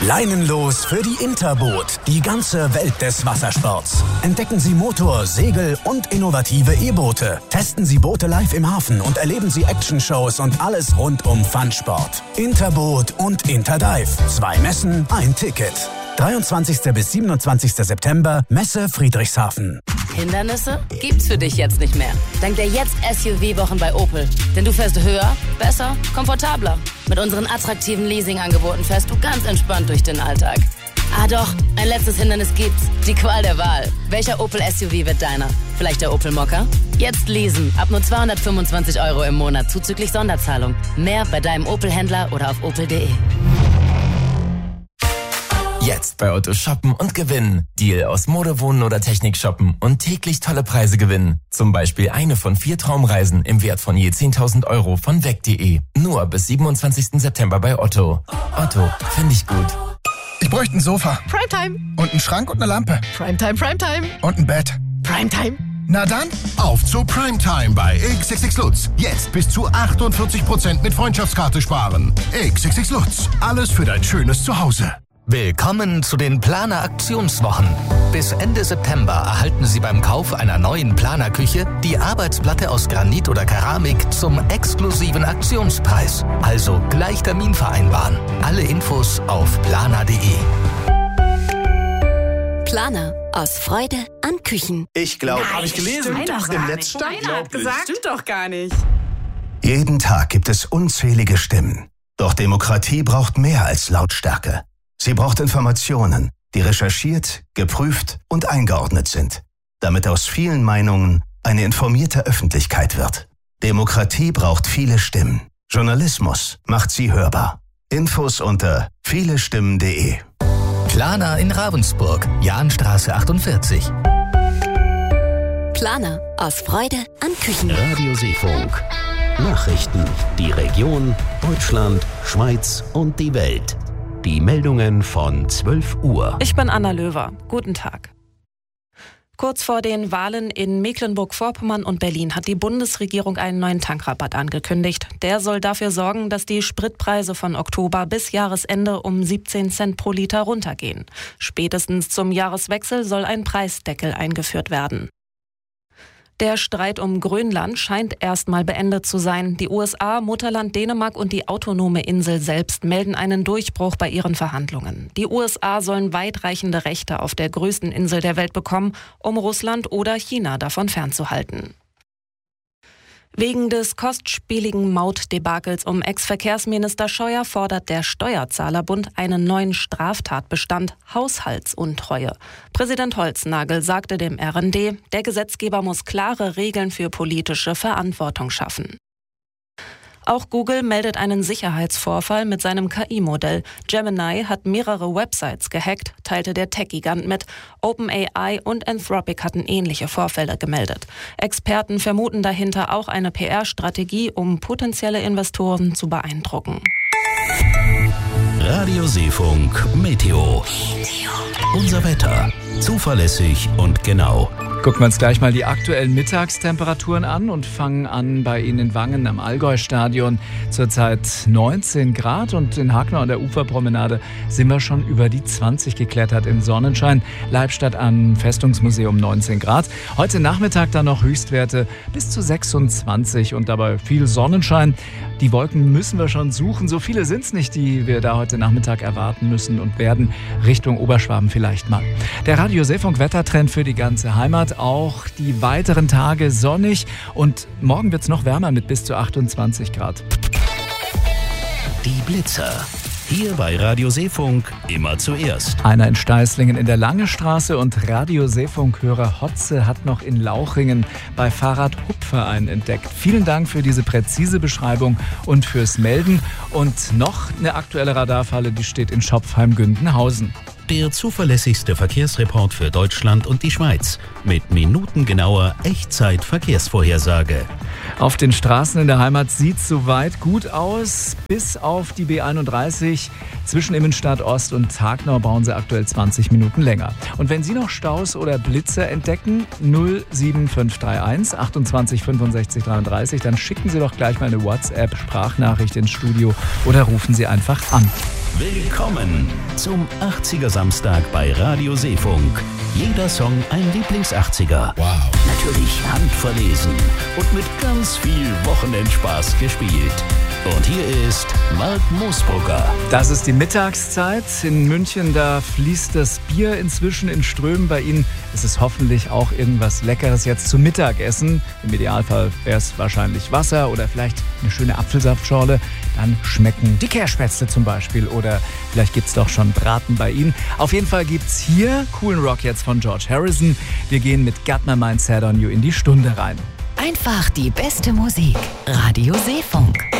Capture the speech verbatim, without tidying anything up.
Leinenlos für die Interboot, die ganze Welt des Wassersports. Entdecken Sie Motor, Segel und innovative E-Boote. Testen Sie Boote live im Hafen und erleben Sie Action-Shows und alles rund um Funsport. Interboot und Interdive. Zwei Messen, ein Ticket. dreiundzwanzigster bis siebenundzwanzigster September, Messe Friedrichshafen. Hindernisse gibt's für dich jetzt nicht mehr. Dank der Jetzt-S U V-Wochen bei Opel. Denn du fährst höher, besser, komfortabler. Mit unseren attraktiven Leasing-Angeboten fährst du ganz entspannt durch den Alltag. Ah doch, ein letztes Hindernis gibt's. Die Qual der Wahl. Welcher Opel S U V wird deiner? Vielleicht der Opel Mokka? Jetzt leasen. Ab nur zweihundertfünfundzwanzig Euro im Monat zuzüglich Sonderzahlung. Mehr bei deinem Opel-Händler oder auf opel punkt de. Jetzt bei Otto shoppen und gewinnen. Deal aus Mode, Wohnen oder Technik shoppen und täglich tolle Preise gewinnen. Zum Beispiel eine von vier Traumreisen im Wert von je zehntausend Euro von weg punkt de. Nur bis siebenundzwanzigsten September bei Otto. Otto, finde ich gut. Ich bräuchte ein Sofa. Primetime. Und einen Schrank und eine Lampe. Primetime, Primetime. Und ein Bett. Primetime. Na dann, auf zu Primetime bei X X X Lutz. Jetzt bis zu achtundvierzig Prozent mit Freundschaftskarte sparen. X X X Lutz. Alles für dein schönes Zuhause. Willkommen zu den Planer Aktionswochen. Bis Ende September erhalten Sie beim Kauf einer neuen Planer-Küche die Arbeitsplatte aus Granit oder Keramik zum exklusiven Aktionspreis. Also gleich Termin vereinbaren. Alle Infos auf planer punkt de. Planer. Aus Freude an Küchen. Ich glaube, habe ich gelesen. Im Netz stand. Steiner hat gesagt. Stimmt doch gar nicht. Jeden Tag gibt es unzählige Stimmen. Doch Demokratie braucht mehr als Lautstärke. Sie braucht Informationen, die recherchiert, geprüft und eingeordnet sind, damit aus vielen Meinungen eine informierte Öffentlichkeit wird. Demokratie braucht viele Stimmen. Journalismus macht sie hörbar. Infos unter vielestimmen punkt de. Planer in Ravensburg, Jahnstraße achtundvierzig. Planer. Aus Freude an Küchen. Radio Seefunk. Nachrichten. Die Region, Deutschland, Schweiz und die Welt. Die Meldungen von zwölf Uhr. Ich bin Anna Löwer. Guten Tag. Kurz vor den Wahlen in Mecklenburg-Vorpommern und Berlin hat die Bundesregierung einen neuen Tankrabatt angekündigt. Der soll dafür sorgen, dass die Spritpreise von Oktober bis Jahresende um siebzehn Cent pro Liter runtergehen. Spätestens zum Jahreswechsel soll ein Preisdeckel eingeführt werden. Der Streit um Grönland scheint erstmal beendet zu sein. Die U S A, Mutterland Dänemark und die autonome Insel selbst melden einen Durchbruch bei ihren Verhandlungen. Die U S A sollen weitreichende Rechte auf der größten Insel der Welt bekommen, um Russland oder China davon fernzuhalten. Wegen des kostspieligen Mautdebakels um Ex-Verkehrsminister Scheuer fordert der Steuerzahlerbund einen neuen Straftatbestand Haushaltsuntreue. Präsident Holznagel sagte dem R N D, der Gesetzgeber muss klare Regeln für politische Verantwortung schaffen. Auch Google meldet einen Sicherheitsvorfall mit seinem K I-Modell. Gemini hat mehrere Websites gehackt, teilte der Tech-Gigant mit. OpenAI und Anthropic hatten ähnliche Vorfälle gemeldet. Experten vermuten dahinter auch eine P R-Strategie, um potenzielle Investoren zu beeindrucken. Radio Seefunk Meteo. Unser Wetter. Zuverlässig und genau. Gucken wir uns gleich mal die aktuellen Mittagstemperaturen an und fangen an bei Ihnen in Wangen am Allgäu-Stadion. Zurzeit neunzehn Grad und in Hacknau an der Uferpromenade sind wir schon über die zwanzig geklettert im Sonnenschein. Leibstadt am Festungsmuseum neunzehn Grad. Heute Nachmittag dann noch Höchstwerte bis zu sechsundzwanzig und dabei viel Sonnenschein. Die Wolken müssen wir schon suchen. So viele sind es nicht, die wir da heute Nachmittag erwarten müssen und werden. Richtung Oberschwaben vielleicht mal. Der Radio Seefunk Wettertrend für die ganze Heimat. Auch die weiteren Tage sonnig und morgen wird es noch wärmer mit bis zu achtundzwanzig Grad. Die Blitzer. Hier bei Radio Seefunk immer zuerst. Einer in Steißlingen in der Langestraße und Radio Seefunk-Hörer Hotze hat noch in Lauchringen bei Fahrradhupverein entdeckt. Vielen Dank für diese präzise Beschreibung und fürs Melden. Und noch eine aktuelle Radarfalle, die steht in Schopfheim-Gündenhausen. Der zuverlässigste Verkehrsreport für Deutschland und die Schweiz mit minutengenauer Echtzeit-Verkehrsvorhersage. Auf den Straßen in der Heimat sieht es soweit gut aus, bis auf die B einunddreißig. Zwischen Immenstadt Ost und Hacknau brauchen Sie aktuell zwanzig Minuten länger. Und wenn Sie noch Staus oder Blitzer entdecken, null sieben fünf drei eins achtundzwanzig fünfundsechzig dreiunddreißig, dann schicken Sie doch gleich mal eine WhatsApp-Sprachnachricht ins Studio oder rufen Sie einfach an. Willkommen zum achtziger Samstag bei Radio Seefunk. Jeder Song ein Lieblings-achtziger. Wow. Natürlich handverlesen und mit ganz viel Wochenendspaß gespielt. Und hier ist Mark Moosbrugger. Das ist die Mittagszeit. In München, da fließt das Bier inzwischen in Strömen. Bei Ihnen ist es hoffentlich auch irgendwas Leckeres jetzt zum Mittagessen. Im Idealfall wäre es wahrscheinlich Wasser oder vielleicht eine schöne Apfelsaftschorle. Dann schmecken die Kässpätzle zum Beispiel. Oder vielleicht gibt es doch schon Braten bei Ihnen. Auf jeden Fall gibt es hier coolen Rock jetzt von George Harrison. Wir gehen mit Got My Mind Set on You in die Stunde rein. Einfach die beste Musik. Radio Seefunk.